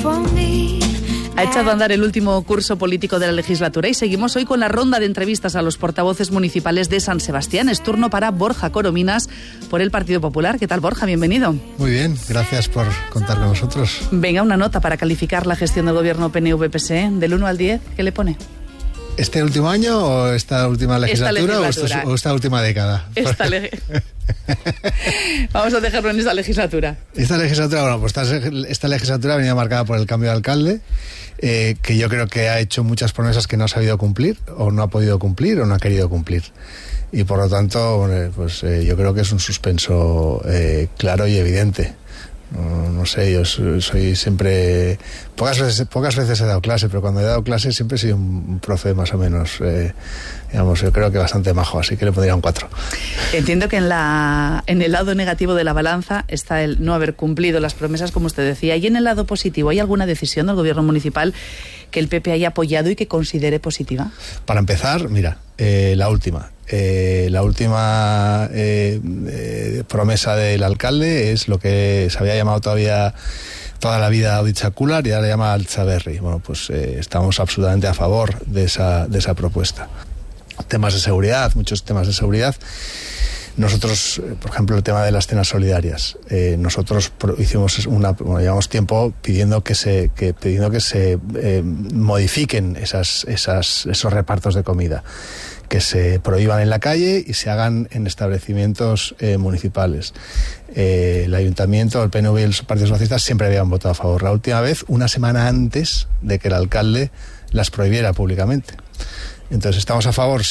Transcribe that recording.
Ha echado a andar el último curso político de la legislatura y seguimos hoy con la ronda de entrevistas a los portavoces municipales de San Sebastián. Es turno para Borja Corominas por el Partido Popular. ¿Qué tal, Borja? Bienvenido. Muy bien, gracias por contar con nosotros. Venga, una nota para calificar la gestión del gobierno PNV-PSE del 1 al 10. ¿Qué le pone? ¿Este último año o esta última legislatura, o esta última década? Vamos a dejarlo en esta legislatura. Esta legislatura, bueno, pues esta legislatura venía marcada por el cambio de alcalde, que yo creo que ha hecho muchas promesas que no ha sabido cumplir, o no ha podido cumplir, o no ha querido cumplir. Y por lo tanto, pues yo creo que es un suspenso claro y evidente. No sé, yo soy siempre... Pocas veces he dado clase, pero cuando he dado clase siempre he sido un profe más o menos, digamos, yo creo que bastante majo, así que le pondría un 4. Entiendo que en el lado negativo de la balanza está el no haber cumplido las promesas, como usted decía, y en el lado positivo, ¿hay alguna decisión del gobierno municipal que el PP haya apoyado y que considere positiva? Para empezar, mira, la última promesa del alcalde es lo que se había llamado toda la vida Auditxacular y ahora le llama Altzaberri. Bueno, pues estamos absolutamente a favor de esa propuesta. Temas de seguridad, muchos temas de seguridad. Nosotros, por ejemplo, el tema de las cenas solidarias. Nosotros llevamos tiempo pidiendo que se modifiquen esos repartos de comida, que se prohíban en la calle y se hagan en establecimientos municipales. El Ayuntamiento, el PNV y los partidos socialistas siempre habían votado a favor. La última vez, una semana antes de que el alcalde las prohibiera públicamente. Entonces, ¿estamos a favor?